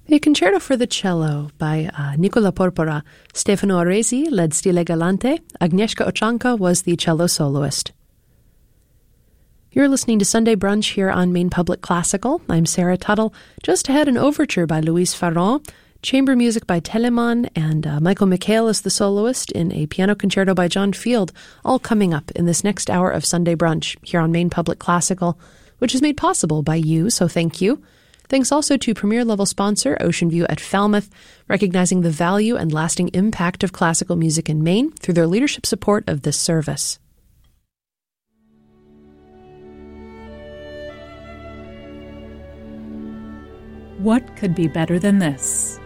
A concerto for the cello by Nicola Porpora. Stefano Aresi led Stile Galante. Agnieszka Ochanka was the cello soloist. You're listening to Sunday Brunch here on Maine Public Classical. I'm Sarah Tuttle. Just ahead, an overture by Louise Farron, chamber music by Telemann, and Michael McHale is the soloist in a piano concerto by John Field, all coming up in this next hour of Sunday Brunch here on Maine Public Classical, which is made possible by you, so thank you. Thanks also to premier-level sponsor Ocean View at Falmouth, recognizing the value and lasting impact of classical music in Maine through their leadership support of this service. What could be better than this?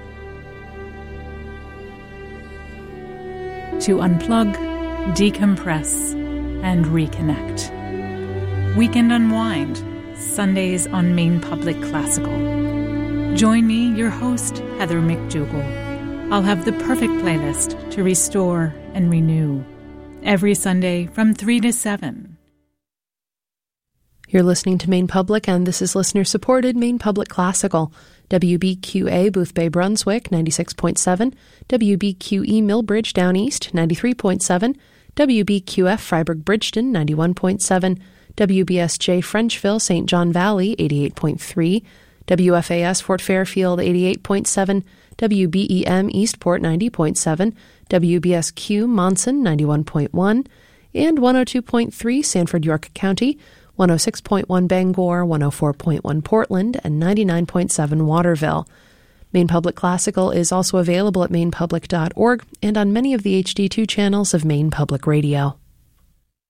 To unplug, decompress, and reconnect. Weekend Unwind, Sundays on Maine Public Classical. Join me, your host, Heather McDougall. I'll have the perfect playlist to restore and renew. Every Sunday from 3 to 7. You're listening to Maine Public, and this is listener-supported Maine Public Classical. WBQA Boothbay Brunswick, 96.7. WBQE Millbridge Down East, 93.7. WBQF Freiburg Bridgeton, 91.7. WBSJ Frenchville, St. John Valley, 88.3, WFAS Fort Fairfield, 88.7, WBEM Eastport, 90.7, WBSQ Monson, 91.1, and 102.3 Sanford, York County, 106.1 Bangor, 104.1 Portland, and 99.7 Waterville. Maine Public Classical is also available at mainepublic.org and on many of the HD2 channels of Maine Public Radio.